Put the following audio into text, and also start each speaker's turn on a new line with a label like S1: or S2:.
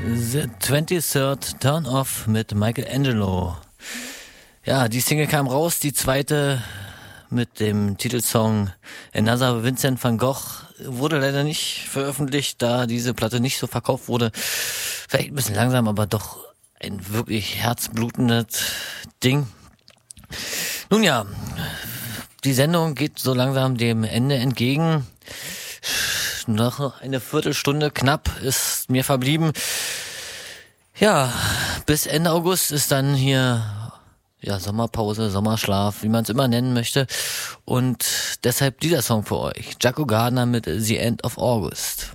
S1: The 23rd Turn Off mit Michelangelo. Ja, die Single kam raus, die zweite mit dem Titelsong Another Vincent van Gogh wurde leider nicht veröffentlicht, da diese Platte nicht so verkauft wurde. Vielleicht ein bisschen langsam, aber doch ein wirklich herzblutendes Ding. Nun ja, die Sendung geht so langsam dem Ende entgegen. Noch eine Viertelstunde knapp ist mir verblieben. Ja, bis Ende August ist dann hier Sommerpause, Sommerschlaf, wie man es immer nennen möchte. Und deshalb dieser Song für euch. Jaco Gardner mit The End of August.